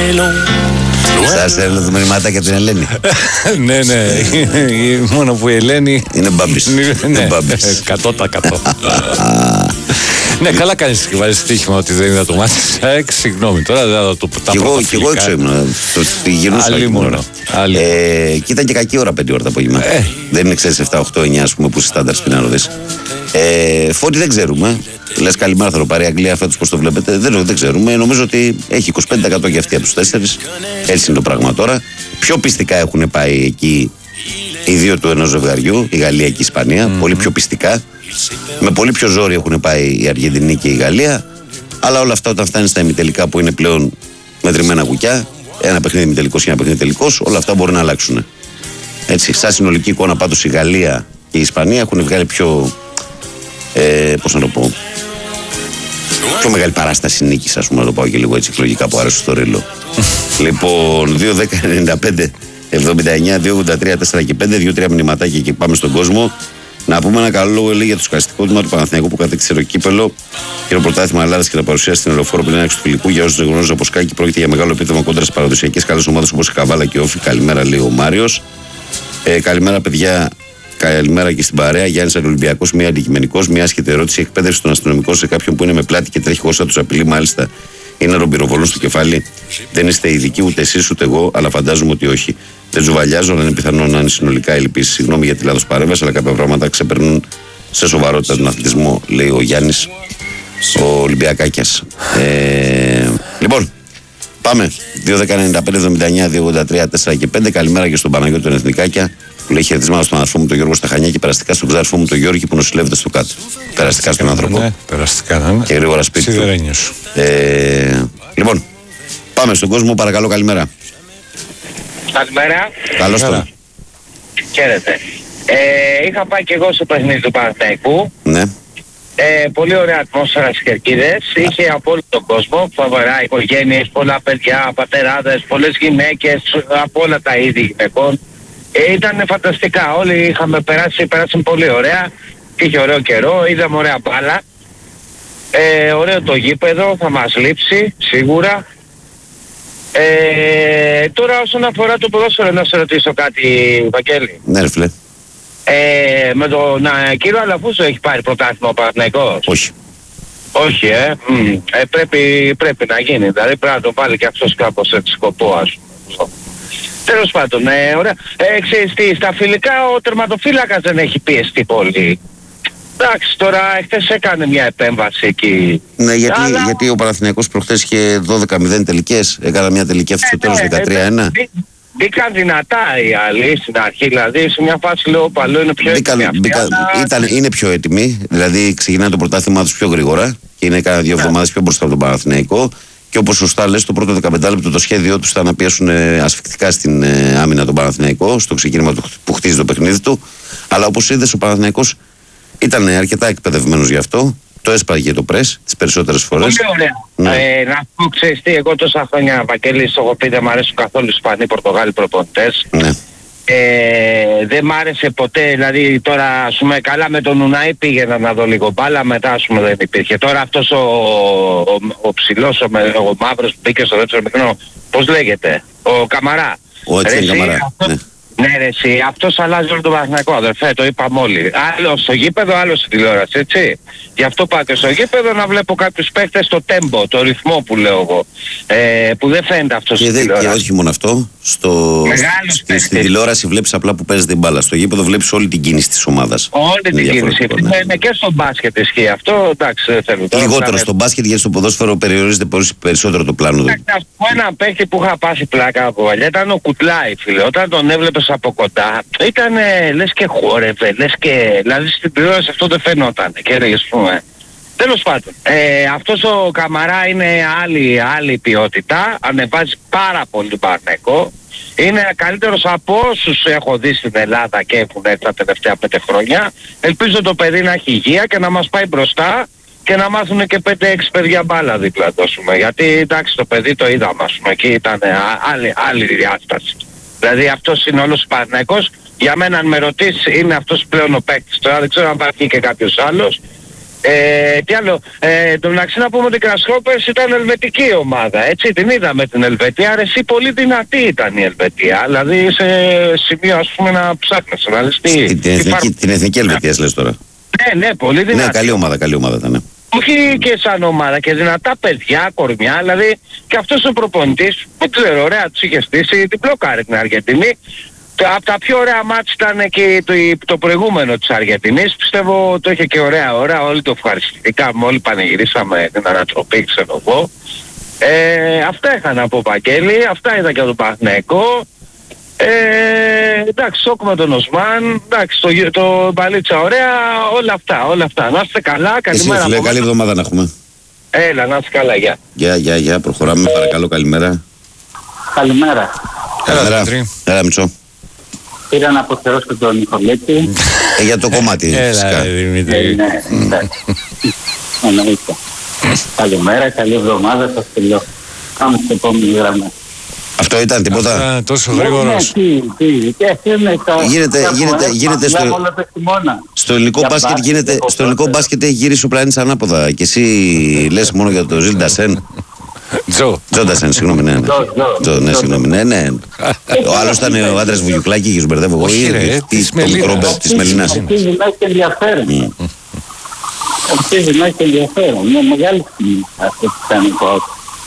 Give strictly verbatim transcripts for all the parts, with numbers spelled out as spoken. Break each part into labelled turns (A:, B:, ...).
A: Σας έστειλε το μηνύματα για την Ελένη.
B: Ναι, ναι. Μόνο που η Ελένη
A: είναι μπάμπης.
B: Ναι, εκατό τοις εκατό. Ναι, καλά κάνεις και βάζεις στοίχημα ότι δεν είδα το μάτι. Συγγνώμη, τώρα δεν θα το τα
A: πρώτα. Κι εγώ έξω ήμουν. Γυρνούσα
B: άλλη μόνο.
A: Και ήταν και κακή ώρα πέντε ώρα το απόγευμα. Δεν είναι ξέρεις εφτά, οκτώ, εννιά ας πούμε που είσαι στάνταρ στην Αναδύση. Φώτη δεν ξέρουμε. Λες καλημέρα θα το πάρει η Αγγλία φέτος πώς το βλέπετε. Δεν, δεν ξέρουμε. Νομίζω ότι έχει είκοσι πέντε τοις εκατό για αυτή από τους τέσσερις. Έτσι είναι το πράγμα τώρα. Πιο πιστικά έχουν πάει εκεί οι δύο του ενός ζευγαριού, η Γαλλία και η Ισπανία. Mm-hmm. Πολύ πιο πιστικά. Με πολύ πιο ζόρι έχουν πάει η Αργεντινή και η Γαλλία. Αλλά όλα αυτά όταν φτάνει στα ημιτελικά που είναι πλέον μετρημένα κουκιά, ένα παιχνίδι ημιτελικός και ένα παιχνίδι τελικός, όλα αυτά μπορούν να αλλάξουν. Έτσι, σαν συνολική εικόνα πάντως η Γαλλία και η Ισπανία έχουν βγάλει πιο. Ε, πώς να το πω. Πιο μεγάλη παράσταση νίκης, ας πούμε, να το πάω και λίγο έτσι εκλογικά που άρεσε στο ρίλο. Λοιπόν, δύο δέκα ενενήντα πέντε εβδομήντα εννιά δύο ογδόντα τρία τέσσερα και πέντε, δύο τρία μηνυματάκια και πάμε στον κόσμο. Να πούμε ένα καλό λόγο για το σκαστικό τμήμα του Παναθηναϊκού που κατέκτησε το κύπελο και το πρωτάθλημα Ελλάδας και τα παρουσίαση στην Ελεοφόρο πριν του φιλικού. Για όσους δεν γνώριζαν από σκάκι, πρόκειται για μεγάλο επίδομα κόντρα στις παραδοσιακές καλές ομάδες όπως η Καβάλα και η Όφη. Καλημέρα, λέει ο Μάριος. Ε, καλημέρα, παιδιά. Καλημέρα και στην παρέα. Γιάννης Ολυμπιακός, μία αντικειμενικός, μία άσχετη ερώτηση. Εκπαίδευση των αστυνομικών σε κάποιον που είναι με πλάτη και τρέχει χώσα του απειλεί, μάλιστα είναι ρομπυροβολών στο κεφάλι. Δεν είστε ειδικοί ούτε εσείς ούτε εγώ, αλλά φαντάζομαι ότι όχι. Δεν ζουβαλιάζω, αλλά είναι πιθανό να είναι συνολικά η λυπήση. Συγγνώμη για τη λάθος παρέμβαση, αλλά κάποια πράγματα ξεπερνούν σε σοβαρότητα τον αθλητισμό, λέει ο Γιάννης ο Ολυμπιακάκιας. Ε, λοιπόν, πάμε. δύο δέκα ενενήντα πέντε εβδομήντα εννιά δύο ογδόντα τρία τέσσερα και πέντε. Καλημέρα και στον Παναγιώτη τον Εθνικάκια που λέει χαιρετισμάτα στον αδερφό μου τον Γιώργο Σταχανιά και περαστικά στον ξάδερφό μου τον Γιώργη που νοσηλεύεται στο κάτω. Περαστικά στον άνθρωπο.
B: Ναι, περαστικά να είναι.
A: Και γρήγορα σπίτι του. Ε, λοιπόν, πάμε στον κόσμο, παρακαλώ, καλημέρα.
C: Καλημέρα.
A: Καλώς τώρα.
C: Χαίρετε. Ε, είχα πάει και εγώ στο παιχνίδι του Παναθηναϊκού.
A: Ναι.
C: Ε, πολύ ωραία ατμόσφαιρα στις Κερκίδες. Είχε από όλο τον κόσμο, φοβερά οικογένειες, πολλά παιδιά, πατεράδες, πολλές γυναίκες, από όλα τα είδη γυναικών. Ε, ήταν φανταστικά. Όλοι είχαμε περάσει, περάσαμε πολύ ωραία. Είχε ωραίο καιρό, είδαμε ωραία μπάλα. Ε, ωραίο το γήπεδο, θα μας λείψει σίγουρα. Ε, τώρα όσον αφορά το ποδόσφαιρο να σε ρωτήσω κάτι, Βαγγέλη.
A: Ναι, ρε φίλε.
C: Ε, με τον ε, κύριο Αλαφούσο έχει πάρει πρωτάθλημα ο Παναθηναϊκός?
A: Όχι.
C: Όχι, ε. Mm. ε πρέπει, πρέπει να γίνει. Δηλαδή πρέπει να το βάλει και αυτός κάπως έτσι σκοπό, ας πούμε. Τέλος πάντων, ε, ωραία. Ε, ξέρεις τι, στα φιλικά ο τερματοφύλακας δεν έχει πιεστεί πολύ. Εντάξει, τώρα χθες έκανε μια επέμβαση εκεί.
A: Ναι, γιατί,
C: αλλά...
A: γιατί ο Παναθηναϊκός προχθές είχε δώδεκα μηδέν τελικές. Έκανα μια τελική αυτή στο
C: ε,
A: τέλος
C: ναι,
A: δεκατρία ένα.
C: Μπήκαν δυνατά οι άλλοι στην αρχή, δηλαδή σε μια φάση λέω παλαιό είναι πιο
A: μπήκαν,
C: έτοιμοι.
A: Μπήκαν, αλλά... ήταν, είναι πιο έτοιμοι, δηλαδή ξεκινάει το πρωτάθλημά τους πιο γρήγορα και είναι κάνα δύο εβδομάδες πιο μπροστά από τον Παναθηναϊκό. Και όπως σωστά λες, το πρώτο δεκαπέντε λεπτό το σχέδιό τους ήταν να πιέσουν ασφικτικά στην ε, άμυνα τον Παναθηναϊκό, στο ξεκίνημα του, που χτίζει το παιχνίδι του. Αλλά όπως είδες, ο Παναθηναϊκός ήταν αρκετά εκπαιδευμένος γι' αυτό. Το έσπαγε το πρες τις περισσότερες φορές.
C: Πολύ ωραία. Ναι. Ε, να πω, ξέρεις τι, εγώ τόσα χρόνια, Βαγγέλη, στο έχω πει, δεν μ' αρέσουν καθόλου οι Ισπανοί, Πορτογάλοι προπονητές. Ναι. Ε, δεν μ' άρεσε ποτέ, δηλαδή τώρα ας πούμε καλά με τον Ουνάι πήγαινα να δω λίγο μπάλα, μετά ας πούμε δεν υπήρχε. Τώρα αυτός ο, ο, ο ψηλός, ο, ο μαύρος που μπήκε στο δεύτερο μικρό, πώς λέγεται, ο Καμαρά.
A: Ο Έτσιν Καμαρά,
C: αυτό...
A: ναι.
C: Ναι ρε εσύ, αυτός αλλάζει όλο το Παναθηναϊκό, αδερφέ, το είπαμε όλοι. Άλλο στο γήπεδο, άλλο στην τηλεόραση, έτσι. Γι' αυτό πάτε στο γήπεδο να βλέπω κάποιους παίχτες στο τέμπο, το ρυθμό που λέω εγώ. Ε, που δεν φαίνεται αυτό στην τηλεόραση.
A: Και όχι μόνο αυτό, στο... στη, στη τηλεόραση βλέπεις απλά που παίζεις την μπάλα. Στο γήπεδο βλέπεις όλη την κίνηση της ομάδας.
C: Όλη την κίνηση. Ναι. Είναι και στο μπάσκετ ισχύει αυτό, εντάξει δεν θέλω.
A: Λιγότερο στο μπάσκετ, γιατί στο ποδόσφαιρο περιορίζεται περισσότερο το πλάνο.
C: Εντάξει, ας πω ένα παίχτη που είχα πάσει πλάκα από παλιά ήταν ο Κουτλάι, φίλε. Όταν τον έβλεπες από κοντά, ήταν λες και χόρευε, λες και... Δηλαδή στην τηλεόραση αυτό δεν φαινόταν και έλεγες πούμε. Τέλος πάντων, ε, αυτός ο Καμαρά είναι άλλη, άλλη ποιότητα, ανεβάζει πάρα πολύ τον Παναθηναϊκό. Είναι καλύτερος από όσους έχω δει στην Ελλάδα και έχουν έρθει τα τελευταία πέντε χρόνια. Ελπίζω το παιδί να έχει υγεία και να μας πάει μπροστά και να μάθουν και πέντε έξι παιδιά μπάλα δίπλα του, γιατί εντάξει το παιδί το είδαμε, ας πούμε, εκεί ήταν άλλη, άλλη διάσταση. Δηλαδή αυτός είναι όλος ο Παναθηναϊκός. Για μένα αν με ρωτήσεις είναι αυτός πλέον ο παίκτης. Τώρα δεν ξέρω αν υπάρχει και κάποιος άλλος. Ε, τι άλλο, ε, το μεταξύ να πούμε ότι η Grasshoppers ήταν ελβετική ομάδα, έτσι, την είδαμε την Ελβετία, αρέσει πολύ δυνατή ήταν η Ελβετία, δηλαδή σε σημείο ας πούμε να ψάχνεις, να λες τι...
A: Την, την, εθνική, την εθνική Ελβετία λες τώρα.
C: Ναι, ναι, πολύ δυνατή.
A: Ναι, καλή ομάδα, καλή ομάδα ήταν. Ναι.
C: Όχι και σαν ομάδα και δυνατά παιδιά, κορμιά, δηλαδή και αυτός ο προπονητής, δεν ξέρω, ωραία τους είχε στήσει, την μπλοκάρει την Αργεντινή. Από τα πιο ωραία μάτς ήταν και το, το προηγούμενο της Αργεντινής, πιστεύω το είχε και ωραία ώρα, όλοι το ευχαριστηθήκαμε, όλοι πανηγυρίσαμε την ανατροπή, ξέρω εγώ. Ε, αυτά είχα να πω, Παγγέλη, αυτά είδα και από τον Παναθηναϊκό. Ε, εντάξει, σοκ με τον Οσμάν, εντάξει, το, το μπαλίτσα ωραία, όλα αυτά, όλα αυτά. Να είστε καλά, καλημέρα.
A: Εσύ, φίλε, καλή εβδομάδα να έχουμε.
C: Έλα, να είστε καλά, γεια.
A: Γεια, γεια, γεια, προχωράμε, παρακαλώ, καλημέρα.
D: Καλημέρα.
A: Καλημέρα, έλα Μητσό.
D: Πήρα να αποθερώσω τον Νικολέτη.
A: Ε, για το κομμάτι, φυσικά.
B: Έλα, Δημήτρη.
D: Ε, ναι, εντάξει. Εννοείται. Καλημέρα, καλή εβδομάδα, σας τελειώ. Πάμε στην επόμενη γραμμή.
A: Αυτό ήταν τίποτα.
B: Αυτά, τόσο γρήγορος.
D: Ναι, τι, τι, τι, αυτή είναι τα...
A: Γίνεται,
D: τα
A: γίνεται,
D: φορές,
A: γίνεται
D: τα
A: στο,
D: όλο το χειμώνα.
A: στο ελληνικό
D: Για
A: μπάσκετ,
D: μπάσκετ,
A: γίνεται,
D: έχω
A: στο ελληνικό
D: πρώτα.
A: μπάσκετ έχει γυρίσει ο πλανήτης ανάποδα και εσύ λες μόνο για το Ζιλ Ντασέν.
B: Τζο.
A: Τζο Ντασέν, συγγνώμη, ναι. ναι.
D: Τζο, Τζο.
A: Τζο, ναι, συγγνώμη, ναι, ναι. Ο άλλος ήταν ο άντρας Βουγιουκλάκη και μπερδεύω εγώ.
B: Όχι,
A: ή-
B: ρε,
A: ή-
B: της
A: το μικρό
B: Μελίνας.
A: μπε- της Μελίνας.
D: Αρχίζει να έχει ενδιαφέρον. Αρχίζει να έχει ενδιαφέρον. Είναι μεγάλη στιγμή αυτό που κάνει ο ΠΑΟΚ.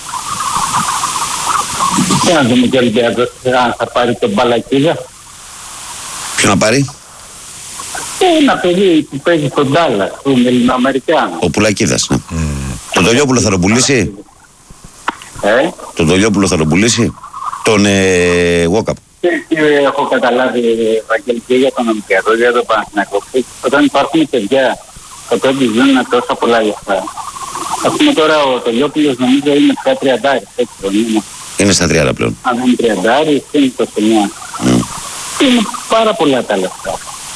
D: Και να δούμε και ο Ολυμπιακός αν θα πάρει τον Μπαλακίδα.
A: Ποιο να πάρει?
D: Ένα παιδί που παίζει στον Ντάλλας, του Ελληνοαμερικάνου.
A: Ο Πουλακίδας, ναι. Τον Τολιόπουλο θα τον πουλήσει?
D: Ε,
A: Τον Τολιόπουλο θα τον πουλήσει? Τον ε, Γόκαπ.
D: και, και έχω καταλάβει, Βαγγέλη, και για τον Ολυμπιακό, για τον Παναθηναϊκό. Όταν υπάρχουν παιδιά τα οποία τους δίνουν τόσα πολλά λεφτά. Ας πούμε τώρα ο Τολιόπουλος νομίζω είναι πια τριαντάρις, έτσι δεν είναι.
A: Είναι στα τριάντα πλέον.
D: Αν είναι τριαντάρις, είναι είκοσι εννιά.
A: Mm.
D: Είναι πάρα πολλά τα λεφτά.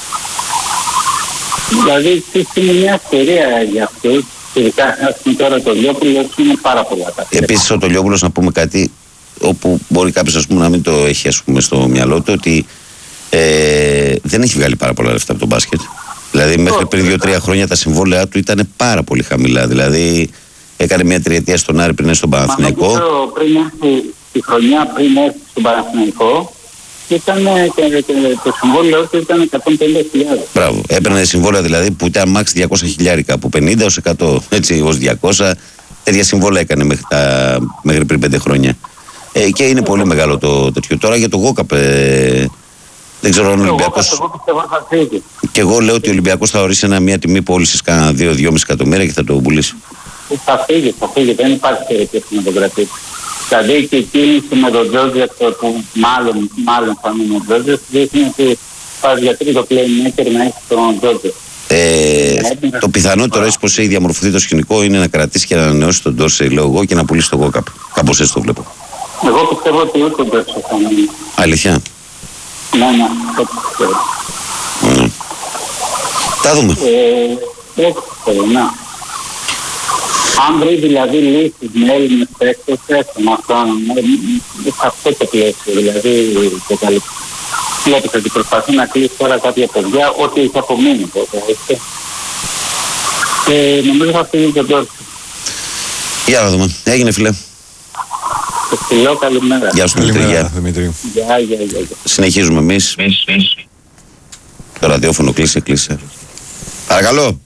D: Δηλαδή είναι μια ευκαιρία για αυτούς. Ειδικά ας πούμε τώρα το Τολιόπουλος είναι πάρα πολλά τα λεφτά.
A: Επίσης ο Τολιόπουλος, να πούμε κάτι όπου μπορεί κάποιος ας πούμε, να μην το έχει ας πούμε, στο μυαλό του, ότι ε, δεν έχει βγάλει πάρα πολλά λεφτά από τον μπάσκετ. Δηλαδή μέχρι πριν δύο τρία χρόνια τα συμβόλαια του ήταν πάρα πολύ χαμηλά. Δηλαδή έκανε μια τριετία στον Άρη πριν έρθει στον Παναθηναϊκό.
D: Μα νομίζω πριν έρθει τη χρονιά πριν έρθει στον Παναθηναϊκό ήταν ε, και, και, το συμβόλαιο του ήταν εκατόν πενήντα χιλιάδες.
A: Μπράβο. Έπαιρνε συμβόλαια δηλαδή που ήταν max διακόσια χιλιάρικα, από πενήντα έως εκατό, έτσι ως διακόσια. Τέτοια συμβόλαια έκανε μέχρι, τα, μέχρι πριν πέντε χρόνια. Ε, και είναι πολύ μεγάλο το τέτοιο. Τώρα για το Γόκαπ, ε, δεν ξέρω αν ο Ολυμπιακός.
D: Εγώ πιστεύω θα φύγει.
A: Και εγώ λέω ότι ο Ολυμπιακός θα ορίσει ένα, μια τιμή πώλησης κάνα δύο με δυόμισι εκατομμύρια και θα το πουλήσει.
D: Θα φύγει, θα φύγει, δεν υπάρχει περίπτωση να τον κρατήσει. Δηλαδή και η κίνηση με τον Τζόρτζετ που μάλλον, μάλλον θα είναι ο Τζόρτζετ δείχνει ότι πας για τρίτο playmaker να έχει τον Τζόρτζετ.
A: Ε, το πιθανότερο έτσι πως έχει διαμορφωθεί το σκηνικό είναι να κρατήσει και να ανανεώσει τον Ντόρσεϊ, λέω εγώ, και να πουλήσει τον Γόκαπ. Κάπως έτσι το βλέπω.
D: Εγώ πιστεύω ότι ούτε τον Τζόρτζετ θα μείνει.
A: Αλήθεια.
D: Ναι, ναι, αυτό πιστεύω.
A: Mm. Τα δούμε.
D: Ε, έτσι πιστεύω, ναι. Αν βρει δηλαδή λύσεις με Έλληνες παίκτες, έστω με αυτό, σε αυτό το πλαίσιο, δηλαδή το καλύτερο. Βλέπεις ότι προσπαθεί να κλείσει τώρα κάποια παιδιά, ό,τι έχει απομείνει τότε, έτσι. Και νομίζω θα φύγει και τώρα.
A: Για να δούμε. Έγινε, φίλε.
D: Το φιλό, καλημέρα.
A: Γεια σου, Δημήτρη.
B: Καλημέρα,
A: Γεια.
B: Δημήτρη.
D: Γεια, γεια, γεια. γεια.
A: Συνεχίζουμε εμείς. Το ραδιόφωνο κλείσε, κλείσε. Παρακαλώ.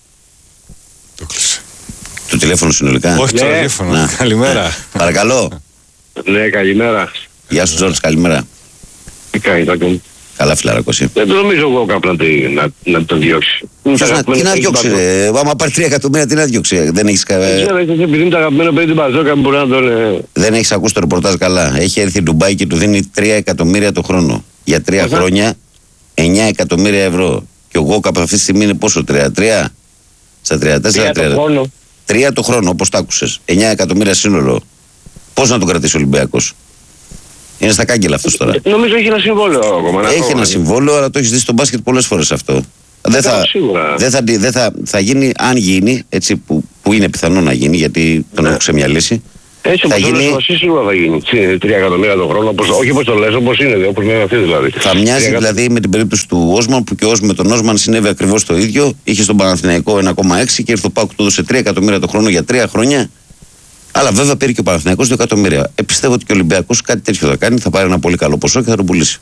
B: Το κλείσε.
A: Το τηλέφωνο συνολικά.
B: Όχι το
C: Ναι.
B: τηλέφωνο.
A: Να.
B: Καλημέρα.
A: Παρακαλώ.
C: Ναι, καλημέρα.
A: Γεια σου, Τζόρτζ, καλημέρα.
C: Τι κάνεις, ακόμη.
A: Καλά, φιλαράκωση.
C: Δεν νομίζω εγώ κάπου να, τη- να, να τον διώξει.
A: Ποιος να, τι να διώξει, ρε. Άμα πάρει τρία εκατομμύρια, τι να διώξει. Δεν έχεις, κα-
C: Δεν ξέρω, ίσως επειδή είναι το αγαπημένο παιδί του Μπαζόκα που μπορεί να τον... ε,
A: δεν έχεις ακούσει το ρεπορτάζ καλά. Έχει έρθει η Ντουμπάι και του δίνει τρία εκατομμύρια το χρόνο. Για τρία
C: Αχα.
A: χρόνια, εννιά εκατομμύρια ευρώ. Και ο Γόκαπ αυτή τη στιγμή είναι πόσο, τριάντα τρία? Στα τριάντα τέσσερα,
C: για τον
A: τριάντα.
C: χρόνο.
A: Τρία το χρόνο, όπως τα άκουσες. εννιά εκατομμύρια σύνολο. Πώς να τον κρατήσει ο Ολυμπιακός? Είναι στα κάγκελα αυτός τώρα.
C: Ε, Νομίζω έχει ένα συμβόλαιο ακόμα.
A: Έχει
C: ακόμα.
A: ένα συμβόλαιο, αλλά το έχει δει στο μπάσκετ πολλές φορές αυτό. Δεν θα,
C: σίγουρα.
A: δεν θα, δεν θα, θα γίνει, αν γίνει, έτσι που, που είναι πιθανό να γίνει, γιατί τον
C: Ναι.
A: έχω ξεμιαλίσει,
E: Έτσι όπως
A: γίνει...
E: γίνει... Βασίλης σίγουρα θα γίνει. Τρία εκατομμύρια το χρόνο, όπως, όχι όπως το λες, όπως είναι, όπως είναι αυτή δηλαδή.
A: Θα μοιάζει δηλαδή με την περίπτωση του Όσμαν, που και ο Όσμαν, με τον Όσμαν συνέβη ακριβώς το ίδιο. Είχε στον Παναθηναϊκό ένα κόμμα έξι και ήρθε ο ΠΑΟΚ του έδωσε τρία εκατομμύρια το χρόνο για τρία χρόνια. Αλλά βέβαια πήρε και ο Παναθηναϊκός δύο εκατομμύρια. Ε, πιστεύω ότι και ο Ολυμπιακός κάτι τέτοιο θα κάνει, θα πάρει ένα πολύ καλό ποσό και θα τον πουλήσει.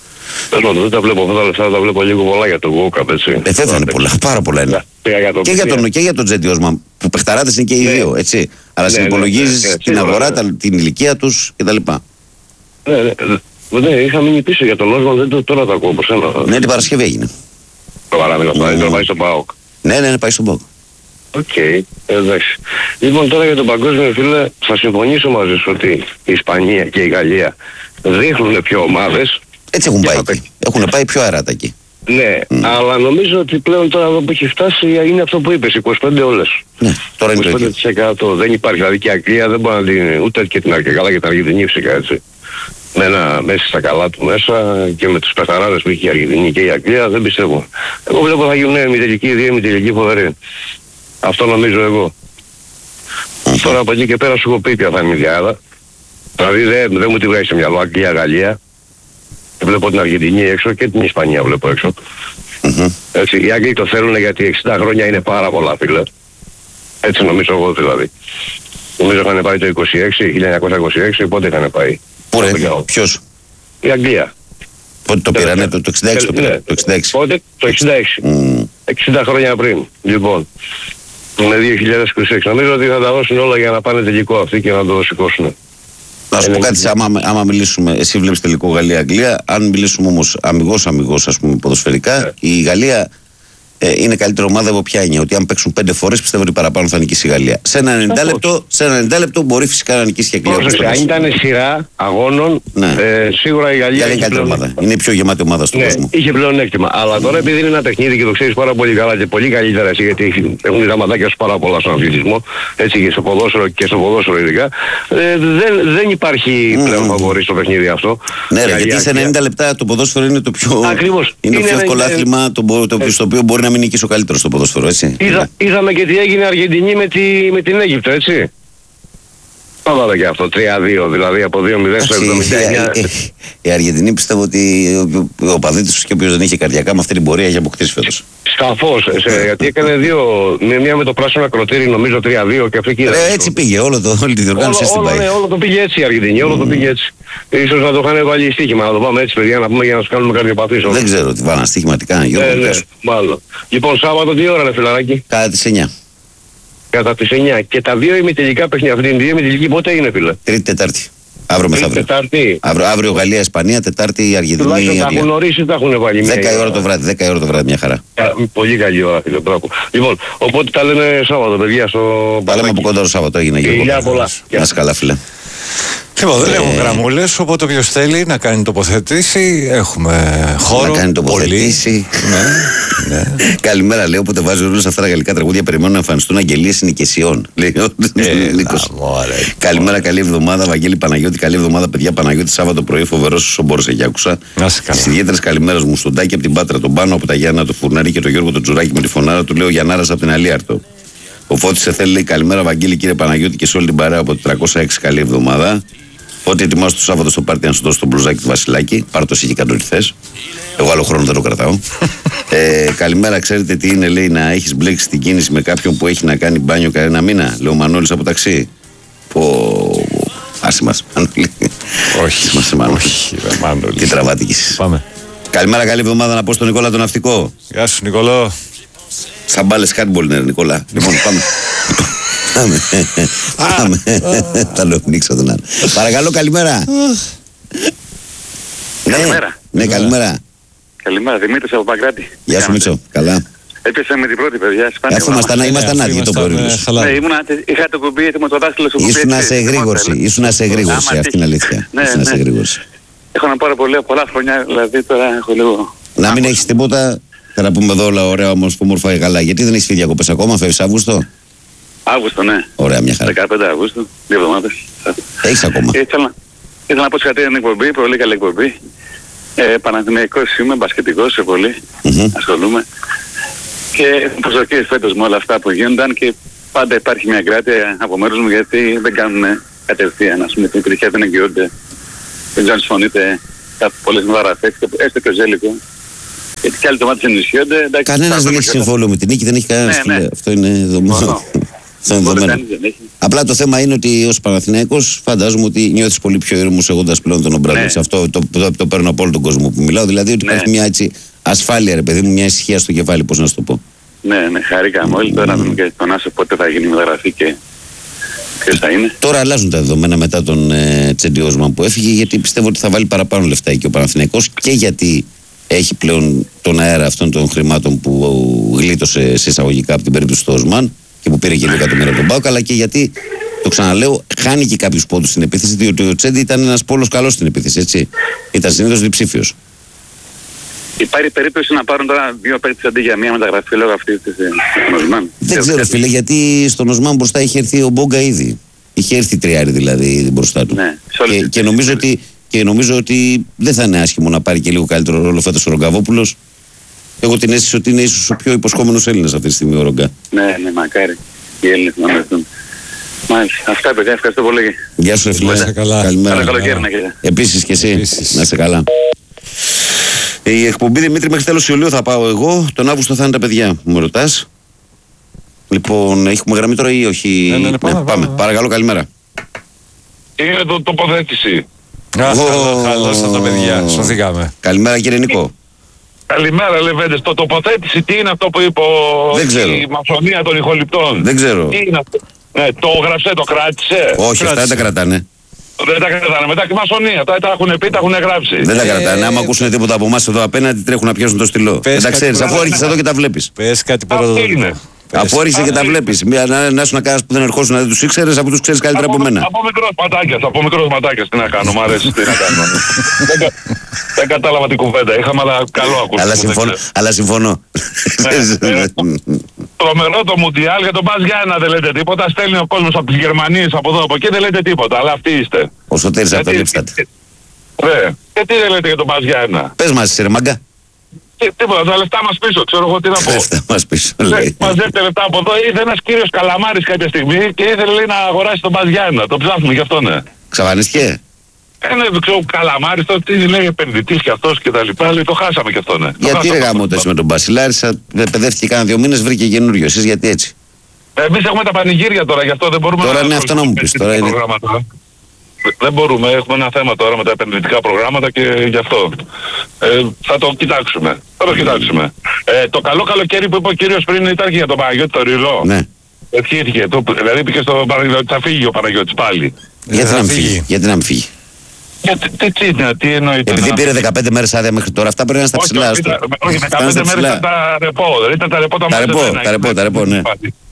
E: Δεν τα βλέπω αυτά τα λεφτά, τα βλέπω λίγο πολλά για το Γουόκαπ, έτσι.
A: Ε, δεν θα είναι πολλά, πάρα πολλά είναι. Και για τον, και για τον Τζέντι Όσμαν, που παιχταράτες είναι και οι δύο, έτσι. Αλλά
E: ναι,
A: συνυπολογίζεις
E: ναι, ναι,
A: την
E: ναι,
A: αγορά,
E: ναι.
A: τα, την ηλικία τους κτλ.
E: Ναι, ναι, ναι, είχα μείνει πίσω για τον Όσμαν, δεν το, τώρα τα ακούω από σένα.
A: Ναι, την Παρασκευή έγινε.
E: Τώρα μιλάω, τώρα πάει στον ΠΑΟΚ.
A: Ναι, ναι, ναι, πάει στον ΠΑΟΚ.
E: Οκ, okay, εντάξει. Λοιπόν, τώρα για τον παγκόσμιο, φίλε, θα συμφωνήσω μαζί σου ότι η Ισπανία και η Γαλλία δείχνουν πιο ομάδες.
A: Έτσι έχουν πάει
E: θα...
A: εκεί. Έχουν πάει πιο αράτα εκεί.
E: Ναι, mm. αλλά νομίζω ότι πλέον τώρα εδώ που έχει φτάσει είναι αυτό που είπες, είκοσι πέντε όλες.
A: Ναι, τώρα είναι το
E: είκοσι πέντε τοις εκατό δεν υπάρχει, δηλαδή και η Αγγλία δεν μπορεί να την, ούτε και την Αγγλία, καλά και την Αργεντινή φυσικά, έτσι. Με ένα μέσα στα καλά του μέσα και με τους πεθαράδες που έχει η Αργεντινή και η Αγγλία, δεν πιστεύω. Εγώ βλέπω θα γίνουν ημιτελικοί, δύο ημιτελικοί φοβεροί. Αυτό νομίζω εγώ. Mm-hmm. Τώρα από εκεί και πέρα σου έχω πει ποια θα είναι η διάδα. Δηλαδή δεν, δεν μου τη βγάζει σε μυαλό Αγγλία, Γαλλία. Βλέπω την Αργεντινή έξω και την Ισπανία βλέπω έξω. Mm-hmm. Έτσι, οι Άγγλοι το θέλουν γιατί εξήντα χρόνια είναι πάρα πολλά, φίλε. Έτσι νομίζω εγώ δηλαδή. Νομίζω είχαν πάει το είκοσι έξι, χίλια εννιακόσια είκοσι έξι, πότε είχαν πάει.
A: Πού ρε, ποιος?
E: Η Αγγλία.
A: Πότε το πήρανε, το, το εξήντα έξι το πήρανε, το εξήντα έξι.
E: Πότε, το εξήντα έξι. Mm. εξήντα χρόνια πριν, λοιπόν. Είναι δύο χιλιάδες είκοσι έξι. Νομίζω ότι θα τα δώσουν όλα για να πάνε τελικό αυτοί και να το σηκώσουν.
A: Να σου πω κάτι, άμα, άμα μιλήσουμε, εσύ βλέπεις τελικό Γαλλία-Αγγλία, αν μιλήσουμε όμως αμιγώς αμιγώς ας πούμε ποδοσφαιρικά, yeah. η Γαλλία ε, είναι καλύτερη ομάδα από ποια είναι. Ότι αν παίξουν πέντε φορές πιστεύω ότι παραπάνω θα νικήσει η Γαλλία. Σε ένα ενενήντα λεπτό, σε ένα ενενήντα λεπτό μπορεί φυσικά να νικήσει και η Αγγλία.
E: Πρόσεξε, αν ήταν σειρά αγώνων, ναι. ε, σίγουρα η Γαλλία
A: είναι καλύτερη ομάδα. Είναι η πιο γεμάτη ομάδα στον
E: ναι,
A: κόσμο.
E: Είχε πλέον έκτημα. Αλλά τώρα επειδή είναι ένα παιχνίδι και το ξέρεις πάρα πολύ καλά και πολύ καλύτερα εσύ, γιατί έχουν γραμματάκια σου πάρα πολλά στον αθλητισμό, έτσι και στο ποδόσφαιρο και στο ποδόσφαιρο ειδικά, ε, δεν, δεν υπάρχει mm. πλέον φαβορί στο παιχνίδι αυτό.
A: Ναι, ρε, γιατί σε ενενήντα λεπτά το ποδόσφαιρο είναι το πιο,
E: Ακριβώς.
A: είναι
E: είναι
A: το πιο εύκολο
E: είναι...
A: άθλημα το, το, το, στο οποίο μπορεί να μην νικήσει ο καλύτερος στο ποδόσφαιρο, έτσι.
E: Είδα, είδαμε και τι έγινε Αργεντινή με, τη, με την Αίγυπτο, έτσι. Το δω και αυτό, τρία δύο, δηλαδή από δύο μηδέν στο εβδομήντα εννιά.
A: Η Αργεντινή πιστεύω ότι ο παδί της και όποιος δεν είχε καρδιακά με αυτή την πορεία έχει αποκτήσει φέτος.
E: Σταφώς, γιατί έκανε δύο, μία με το πράσινο ακροτήρι νομίζω τρία δύο και αυτή
A: ε, έτσι πήγε, όλο το, όλη τη διοργάνωση έτσι πάει.
E: Ναι, όλο το πήγε έτσι η Αργεντινή, όλο mm. το πήγε έτσι. Ίσως να το είχαν βάλει στοίχημα, να το πάμε έτσι παιδιά, να πούμε για να τους κάνουμε καρδιοπαθείς.
A: Δεν ξέρω τι βάλαν στοίχημα, τι κάνανε Γιώργο.
E: Ναι, ναι, μάλλον. Λοιπόν, Σάββατο τι ώρα ρε φιλαράκι?
A: Κατά τις εννιά.
E: Κατά τις εννιά. Και τα δύο ημιτελικά παιχνίδια, αυτή την δύο ημιτελική πότε είναι φίλε?
A: Τρίτη Τετάρτη. Αύριο μεθαύριο.
E: Τετάρτη.
A: Αύριο, αύριο Γαλλία-Ισπανία, Τετάρτη η Αργεντινή.
E: Τουλάχιστον τα έχουν ορίσει, τα έχουν βάλει.
A: δέκα η ώρα το βράδυ, δέκα η ώρα το βράδυ, μια χαρά.
E: Πολύ καλή ώρα, φίλε, μπράβο. Λοιπόν, οπότε τα λέμε Σάββατο, παιδιά, στο.
A: Τα λέμε από κοντά το Σάββατο, έγινε Γιώργο.
E: Γεια πολλά.
A: Να είσαι καλά, φίλε.
B: Λοιπόν, δεν έχουν γραμμούλες, οπότε όποιος θέλει να κάνει τοποθετήσει, έχουμε χώρο.
A: Να κάνει τοποθετήσει.
B: Ναι, ναι.
A: Καλημέρα, λέω, όποτε βάζει όλες αυτά τα γαλλικά τραγούδια περιμένουν να εμφανιστούν αγγελίες συνοικεσιών. Λέει ο Νίκος. Καλημέρα, καλή εβδομάδα, Βαγγέλη Παναγιώτη. Καλή εβδομάδα, παιδιά. Παναγιώτη, Σάββατο πρωί, φοβερός όσο μπόρεσε και άκουσα. Τις ιδιαίτερες καλημέρες μου στον Τάκη από την Πάτρα, τον Πάνο από τα Γιάννα, το Φουρνάρι και τον Γιώργο τον Τζουράκη με τη φωνάρα του, λέω Γιαννάρας από την Αλίαρτο. Ο Φώτης σε θέλει, λέει καλημέρα, Βαγγέλη, κύριε Παναγιώτη και σε όλη την παρέα από το τριακόσια έξι. Καλή εβδομάδα. Ότι ετοιμάσου το Σάββατο στο πάρτι να σου δώσω το μπλουζάκι του Βασιλάκη. Πάρ' το εσύ και κάτω θες. Εγώ άλλο χρόνο δεν το κρατάω. ε, καλημέρα, ξέρετε τι είναι, λέει, να έχεις μπλέξει την κίνηση με κάποιον που έχει να κάνει μπάνιο κανένα μήνα. Λέω Μανώλης από ταξί. Πω. Άσε μας, Μανώλη.
B: Όχι.
A: Μας, Μανώλη.
B: Όχι, ρε Μανώλη.
A: Τι τραβάτε κι εσείς.
B: Πάμε.
A: Καλημέρα, καλή εβδομάδα να πω στον Νικόλα τον ναυτικό.
B: Γεια σου, Νικόλο.
A: Σαν μπάλες χάντμπολ είναι, Νικόλα. Λοιπόν, πάμε. Πάμε. Πάμε. Θα το πνίξω τον άλλο. Παρακαλώ, καλημέρα.
F: Καλημέρα.
A: Ναι, καλημέρα.
F: Καλημέρα, Δημήτρης από Παγκράτη.
A: Γεια σου, Μίτσο. Καλά.
F: Έπιασα με την πρώτη, παιδιά.
A: Αφού ήμασταν άδειοι το πρωί.
F: Ναι, είχα το κουμπί έτοιμο, το δάχτυλο στο κουμπί.
A: Ήσουν σε εγρήγορση. Ήσουν σε εγρήγορση, αυτή είναι αλήθεια. Ήσουν σε εγρήγορση.
F: Έχω να πάρω πολλά χρόνια, δηλαδή τώρα έχω λίγο.
A: Να μην έχεις τίποτα. Θα να πούμε εδώ όλα ωραία, όμως όμορφα καλά. Γιατί δεν έχεις φύγει διακοπές ακόμα, φεύγεις Αύγουστο?
F: Αύγουστο, ναι.
A: Ωραία, μια χαρά.
F: δεκαπέντε Αυγούστου, δύο εβδομάδες.
A: Έχεις ακόμα.
F: Ήθελα, ήθελα να πω συγχαρητήρια την εκπομπή, πολύ καλή εκπομπή. Ε, Παναθηναϊκός είμαι, μπασκετικός σε πολύ, mm-hmm. ασχολούμαι. Και προσδοκίες φέτος με όλα αυτά που γίνονταν και πάντα υπάρχει μια εγκράτεια από μέρους μου γιατί δεν κάνουν κατευθείαν, ας πούμε, την επιτυχία δεν εγγυώνται. Δεν ξέρω αν συμφωνείτε, πολλές μεταγραφές, έστω και ο Ζέλικο. Γιατί και άλλοι τομάτες ενισχύονται.
A: Κανένας δεν έχει συμβόλαιο με την νίκη, δεν έχει κανένας.
F: Ναι, ναι.
A: Αυτό είναι δεδομένο. Απλά το θέμα είναι ότι ως Παναθηναίκος φαντάζομαι ότι νιώθεις πολύ πιο ήρεμος έχοντας πλέον τον Ομπράδοβιτς.
F: Ναι.
A: Αυτό το, το, το, το παίρνω από όλο τον κόσμο που μιλάω. Δηλαδή ότι
F: Ναι.
A: υπάρχει μια έτσι ασφάλεια, ρε παιδί μου, μια ησυχία στο κεφάλι, πώς να σου το πω.
F: Ναι, ναι, χαρήκαμε όλοι. Τώρα να δούμε και τον Άσο πότε θα γίνει η μεταγραφή και ποιος θα είναι.
A: Τώρα αλλάζουν τα δεδομένα μετά τον ε, Τσεντιόσμαν που έφυγε, γιατί πιστεύω ότι θα βάλει παραπάνω λεφτά εκεί ο Παναθηναίκος και γιατί έχει πλέον τον αέρα αυτών των χρημάτων που γλίτωσε σε εισαγωγικά από την περίπτωση του Οσμάν και που πήρε και δύο εκατομμύρια από τον ΠΑΟΚ, αλλά και γιατί, το ξαναλέω, χάνει και κάποιους πόντους στην επίθεση, διότι ο Τσέντι ήταν ένας πόλος καλός στην επίθεση, έτσι. Ήταν συνήθως διψήφιος.
F: Υπάρχει περίπτωση να πάρουν τώρα δύο παίκτες αντί για μία μεταγραφή λόγω αυτής της Οσμάν.
A: Δεν ξέρω, φίλε, γιατί στον Οσμάν μπροστά είχε έρθει ο Μπόγκα ήδη. Είχε έρθει τριάρι δηλαδή μπροστά του.
F: Ναι,
A: και, και, νομίζω ότι, και νομίζω ότι δεν θα είναι άσχημο να πάρει και λίγο καλύτερο ρόλο φέτος ο Ρογκαβόπουλος. Έχω την αίσθηση ότι είναι ίσως ο πιο υποσχόμενος Έλληνας αυτή τη στιγμή ο Ρογκα.
F: Ναι, ναι, μακάρι. Οι Έλληνες να μεθούν. Μάλιστα. Αυτά, παιδιά, ευχαριστώ πολύ.
A: Γεια σου, φίλε.
B: Καλά.
A: Καλημέρα.
F: Καλό καλοκαίρι να κύριε.
A: Επίσης και εσύ.
B: Επίσης.
A: Να είσαι καλά. Η εκπομπή Δημήτρη μέχρι τέλος Ιουλίου θα πάω εγώ. Τον Αύγουστο θα είναι τα παιδιά. Μου ρωτάς. Λοιπόν, έχουμε γραμμή τώρα ή όχι?
B: Ναι, ναι, ναι, πάμε, πάμε.
A: Παρακαλώ, καλημέρα.
G: Είναι το τοποθέτηση.
B: Αχ,
A: Ω,
B: καλώς τα παιδιά, σωθήκαμε.
A: Καλημέρα, κύριε Νικό.
G: Καλημέρα, Λεβέντες. Το τοποθέτηση τι είναι αυτό που είπε ο...
A: Δεν ξέρω.
G: η μασονία των ηχοληπτών?
A: Δεν ξέρω.
G: Τι είναι αυτό? Ναι, το έγραψε, το κράτησε.
A: Όχι, αυτά δεν τα κρατάνε.
G: Δεν τα κρατάνε. Μετά και η μασονία. Τα, τα έχουν πει, τα έχουν γράψει.
A: Δεν τα κρατάνε. Άμα ακούσουν τίποτα από εμάς εδώ απέναντι, τρέχουν να πιάσουν το στυλό.
B: Πες
A: Δεν τα
B: κάτι
A: ξέρεις, αφού
B: πράγματα.
A: έρχεσαι εδώ και τα βλέπεις.
B: Πες κάτι
G: Αυτό
B: πρώτο.
G: είναι.
A: Αφού έρχεσαι και τα βλέπεις. Μια, να, να σου να κάνεις που δεν ερχόσουν να δεν τους ήξερες, αφού τους ξέρεις καλύτερα από μένα.
G: Από μικρός ματάκιας, από μικρός ματάκιας. Τι να κάνω, μ' αρέσει, τι να κάνω. δεν, κα- δεν κατάλαβα την κουβέντα. Είχαμε, αλλά καλό ακούστηκε.
A: Αλλά
G: δεν
A: συμφωνώ.
G: ξέρω.
A: Αλλά συμφωνώ.
G: Ναι, Τρομερό το Μουντιάλ, για τον Μπας Γιάννα δεν λέτε τίποτα. Στέλνει ο κόσμος από τις Γερμανίες, από εδώ, από εκεί, δεν λέτε τίποτα. Αλλά αυτοί είστε.
A: Ο Σωτήρης
G: Γιατί-
A: Αυτολήψτατη.
G: Ναι. Και τι δεν λέτε για τον Μπας Γιάννα?
A: Πες μας, ρε μάγκα.
G: Τι- Τίποτα, τα λεφτά μας πίσω, ξέρω εγώ τι να πω.
A: Πέφτα μας πίσω,
G: Ναι,
A: λέει.
G: μαζεύτε λεφτά από εδώ. Ήρθε ένας κύριος Καλαμάρης κάποια στιγμή και ήθελε λέει, να αγοράσει τον Μπας Γιάννα. Το ψάχνουμε γι' αυτό, ναι.
A: Ξαφανίστηκε.
G: Ε, ναι, δεν ξέρω, Καλαμάρης, το τι λέει επενδυτής κι αυτός και τα λοιπά. Λέει, το χάσαμε κι αυτό, ναι. Το
A: Γιατί
G: χάσαμε.
A: ρε γάμο το έτσι με τον Μπασιλάρισα, παιδεύτηκε κάνα δύο μήνες, βρήκε καινούριο. Εσείς γιατί έτσι?
G: Εμείς έχουμε τα πανηγύρια τώρα, γι' αυτό δεν μπορούμε
A: Τώρα
G: να...
A: ναι, αυτό να μου πεις, τώρα είναι-
G: προγράμματα. Δεν μπορούμε, έχουμε ένα θέμα τώρα με τα επενδυτικά προγράμματα και γι' αυτό. Ε, θα το κοιτάξουμε. Θα το κοιτάξουμε. Ε, το καλό καλοκαίρι που είπε ο κύριος πριν ήταν και για τον Παναγιώτη το Ριλό.
A: Ναι.
G: Ευχήθηκε. Το, δηλαδή πήγε στον Παναγιώτη, θα φύγει ο Παναγιώτης πάλι.
A: Γιατί
B: θα
A: να μην
B: φύγει.
A: φύγει. Γιατί να μην φύγει.
G: Γιατί, τι, τι, τι, τι εννοείται?
A: Επειδή
G: να-
A: πήρε δεκαπέντε μέρες άδεια μέχρι τώρα, αυτά πρέπει να είναι στα
G: Όχι,
A: ψηλά.
G: όχι,
A: στο-
G: τα- όχι,
A: Φτάνει
G: δεκαπέντε
A: στα
G: μέρες
A: ψηλά.
G: ήταν τα ρεπό. Δεν ήταν τα ρεπό τα
A: Τα ρεπό,
G: μαζεμένα.
A: τα ρεπό, τα ρεπό, ναι.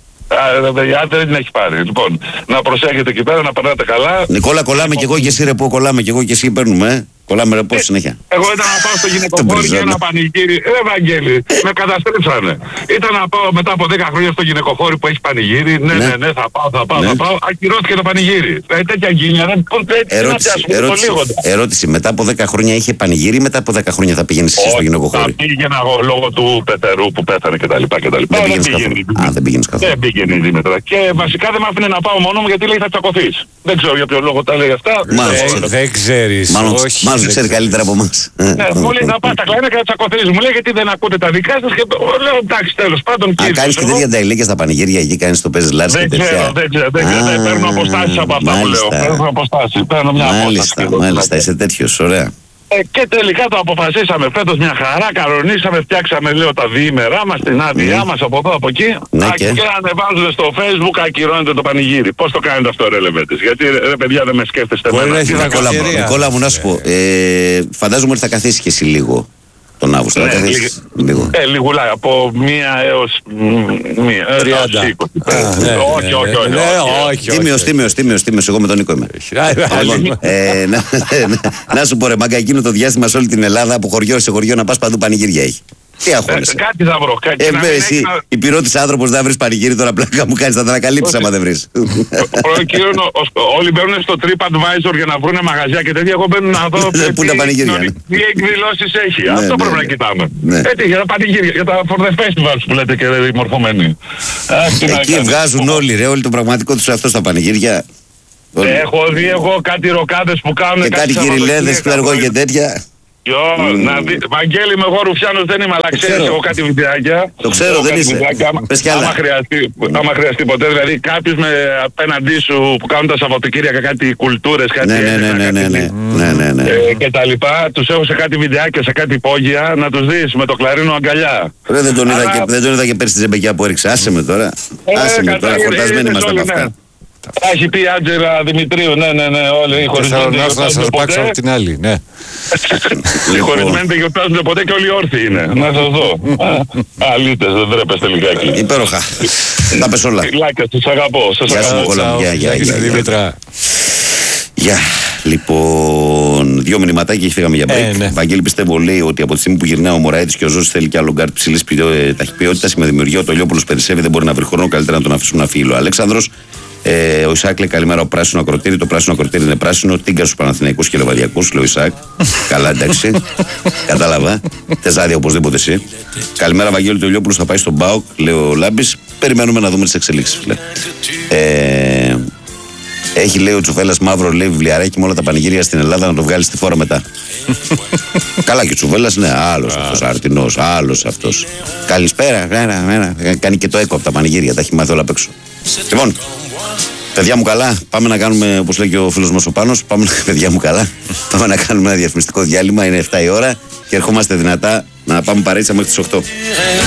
G: Α, ρε παιδιά, δεν την έχει πάρει. Λοιπόν, να προσέχετε εκεί πέρα, να περνάτε καλά.
A: Νικόλα, κολλάμε κι εγώ και εσύ ρεπό, κολλάμε κι εγώ και εσύ παίρνουμε. Ε. Κολλάμε ρεπό συνέχεια.
G: Εγώ ήταν να πάω στο
A: Τον
G: γυναικοφόρο για
A: Μπριζόλα.
G: ένα πανηγύρι. Ε, Ευαγγέλη, με καταστρέψανε. Ήταν να πάω μετά από δέκα χρόνια στο γυναικοφόρο που έχει πανηγύρι. Ναι,
A: Ναι.
G: ναι, ναι, θα πάω, θα πάω,
A: Ναι.
G: θα πάω. Ακυρώθηκε το πανηγύρι. Ε, τέτοια γκίνια. Δεν
A: Ερώτηση, ερώτηση, ερώτηση. Μετά από δέκα χρόνια είχε πανηγύρι ή μετά από δέκα χρόνια θα πήγαινε εσύ στο γυναικοχώρι?
G: Θα πήγαινα εγώ λόγω του πεθερού που πέθανε κτλ.
A: Δεν πήγαινες καθόλου. Α, δεν πήγαινες καθόλου.
G: Δεν πήγαινε η Δήμητρα. Και βασικά δεν με άφηνε να πάω μόνο μου γιατί λέει θα τσακωθείς. Δεν ξέρω για ποιο λόγο τα λέει αυτά.
A: Μάλιστα.
G: Ε,
B: Ε, Δεν ξέρεις.
A: Μάλλον,
B: όχι,
A: μάλλον
B: δεν
A: ξέρει
B: ξέρεις.
A: καλύτερα από εμάς.
G: Ναι, μου λέει θα πας στα κλάινα και θα τσακωθείς. Μου λέει γιατί δεν ακούτε τα δικά σας και λέω εντάξει τέλος πάντων
A: Αν
G: κύριε.
A: κάνεις και
G: εγώ
A: τέτοια νταϊλίκια στα πανηγύρια εκεί, κάνεις το παίζεις λάρς και
G: Δεν
A: τέτοια.
G: ξέρω, δεν ξέρω, δεν ξέρω. Δεν
A: Α,
G: παίρνω αποστάσεις από αυτά που λέω.
A: μάλιστα.
G: Παίρνω αποστάσεις. Παίρνω μια απόσταση.
A: Μάλιστα, μάλιστα, είσαι τέτοιος, ωραία.
G: Ε, και τελικά το αποφασίσαμε φέτος μια χαρά, κανονίσαμε, φτιάξαμε λέω τα διήμερά μας, την άδειά μας από εδώ από εκεί.
A: Ναι,
G: Α,
A: και?
G: και ανεβάζουμε στο Facebook, ακυρώνεται το πανηγύρι. Πώς το κάνετε αυτό ρε Λεβέντες? Γιατί ρε παιδιά δεν με σκέφτεστε
B: Μπορεί
G: εμένα.
B: να έχει
G: Τι να
B: κακό
G: κάνω?
A: Νικόλα,
B: ευκαιρία.
A: Νικόλα μου να σου πω, ε, φαντάζομαι ότι θα καθίσεις και εσύ λίγο τον Αύγουστο. Θα
G: Ναι,
A: καθίσεις λίγο.
G: Ε, λιγουλά, από μία έως μ, μία, έως
B: τριάντα.
G: είκοσι.
B: Α, ναι,
G: Όχι,
B: ναι,
G: όχι,
B: ναι,
G: όχι.
B: ναι,
G: όχι.
B: όχι, όχι.
A: Τίμιος, τίμιος, τίμιος, τίμιος, εγώ με τον Νίκο είμαι. Λοιπόν, ε, να, να σου πω ρε μάγκα, εκείνο το διάστημα σε όλη την Ελλάδα από χωριό σε χωριό να πας παντού πανηγύρια έχει. Τι
G: Ε,
A: αγχώνεσαι?
G: Κάτι θα βρω. Κάτι
A: Ε,
G: να
A: μπε,
G: μην
A: εσύ,
G: έχει να-
A: υπηρώτης άνθρωπος να βρεις πανηγύρι τώρα πλάκα μου κάνεις, θα τα ανακαλύψεις άμα δεν βρεις.
G: Προκειμένου, όλοι μπαίνουν στο TripAdvisor για να βρουν μαγαζιά και τέτοια. Εγώ μπαίνω να δω
A: Ναι, πού είναι τα πανηγύρια, ναι.
G: τι εκδηλώσεις έχει.
A: Ναι,
G: Αυτό
A: ναι,
G: πρέπει
A: ναι.
G: να κοιτάμε.
A: Ναι.
G: Έτσι, για τα πανηγύρια, για τα for the festivals που λέτε και οι μορφωμένοι. Αχ, τι να
A: Εκεί
G: κάνεις.
A: βγάζουν όλοι ρε, όλοι το πραγματικό τους αυτό στα πανηγύρια. Όλοι.
G: Έχω δει εγώ κάτι ροκάδες που κάνουν
A: Και κάτι κυριλέδες, ξέρω εγώ και τέτοια.
G: Γιο, να δει, Βαγγέλη με εγώ Ρουφιάνος δεν είμαι, αλλά ξέρεις έχω κάτι βιντεάκια.
A: Το ξέρω,
G: Έχω
A: δεν
G: κάτι
A: είσαι.
G: βιντεάκια, άμα-
A: Πες κι άλλα.
G: Άμα χρειαστεί, άμα χρειαστεί ποτέ, δηλαδή κάποιος με απέναντί σου που κάνουν τα Σαββατοκύριακα κάτι κουλτούρες, κάτι
A: Ναι, ναι, ναι,
G: έντυπα,
A: ναι, ναι,
G: κάτι,
A: ναι, ναι, ναι, ναι.
G: ε, και τα λοιπά, τους έχω σε κάτι βιντεάκια, σε κάτι υπόγεια, να τους δεις με το κλαρίνο αγκαλιά.
A: Ρε, δεν τον είδα
G: Αλλά-
A: και, δεν τον είδα και πέρσι τη ζεμπεκιά που έριξε. Άσε με τώρα.
G: Ε,
A: Άσε με
G: κατά-
A: τώρα.
G: ε,
A: Χορτασμένοι
G: είδες
A: είμαστε από
G: όλοι, ναι.
A: αυτά.
G: Τα έχει πει η Άντζελα Δημητρίου, ναι, ναι, ναι, όλοι οι
B: Δεν
G: χωρισμένοι
B: θέλω
G: δεν
B: να έρθω να
G: γιορτάζουν
B: σας πάξω
G: ποτέ.
B: από την άλλη. Ναι.
G: Οι χωρισμένοι δεν γιορτάζουν ποτέ και όλοι όρθιοι είναι. Να σας δω. Αλήτες, δεν τρέπεστε λιγάκι.
A: Υπέροχα. Τα πες όλα.
G: Φιλάκια, σας αγαπώ, σας
A: Γεια σου,
G: αγαπώ.
A: Νικόλα.
B: Τσάου,
A: Γεια, γεια,
B: γεια,
A: γεια,
B: γεια,
A: γεια.
B: Δήμητρα.
A: Γεια. Λοιπόν, δύο μηνυματάκια και φύγαμε για break.
B: Ε, ναι.
A: Βαγγέλη, πιστεύω, λέει ότι από τη στιγμή που γυρνάει ο Μωραήτης και ο Ζώσης θέλει και άλλο γκάρτ ψηλής ταχυπαιότητας, με δημιουργία ο Τολιόπουλος περισσεύει, δεν μπορεί να βρει χρόνο. Καλύτερα να τον αφήσουμε να φύγει. Ο Αλέξανδρος, ε, ο Ισάκ λέει καλημέρα, ο πράσινο ακροτήρι. Το πράσινο ακροτήρι είναι πράσινο. Τίγκα στου Παναθηναϊκούς και Λεβαδιακούς, λέει ο Ισάκ. Καλά, εντάξει. Κατάλαβα. Θες άδεια οπωσδήποτε εσύ. Καλημέρα, Βαγγέλη, ο Τολιόπουλος θα πάει στον ΠΑΟΚ, λέει ο Λάμπης. Περιμένουμε να δούμε τις εξελίξεις, φίλε. Ε, Έχει, λέει ο Τσουβέλλας, μαύρο, λέει, βιβλιαράκι με όλα τα πανηγύρια στην Ελλάδα να το βγάλει στη φόρα μετά. Καλά, και ο Τσουβέλλας, ναι, άλλος αυτός, αρτινός, άλλος αυτός. Καλησπέρα, μέρα, μέρα. Κάνει και το έκο από τα πανηγύρια, τα έχει μάθει όλα απ' έξω. Λοιπόν, παιδιά μου καλά, πάμε να κάνουμε, όπως λέει και ο φίλος μας ο Πάνος, πάμε, παιδιά μου καλά, πάμε να κάνουμε ένα διαφημιστικό διάλειμμα, είναι εφτά η ώρα και ερχόμαστε δυνατά να πάμε παρέτσα μέχρι τις οκτώ.